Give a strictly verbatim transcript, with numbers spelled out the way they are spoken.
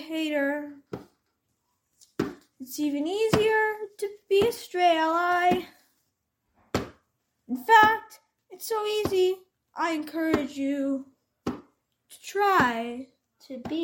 hater. It's even easier to be a stray ally. In fact, it's so easy, I encourage you to try To be